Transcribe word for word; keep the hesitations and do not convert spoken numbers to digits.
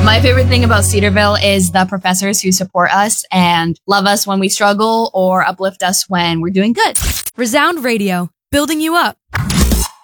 My favorite thing about Cedarville is the professors who support us and love us when we struggle or uplift us when we're doing good. Resound Radio, building you up.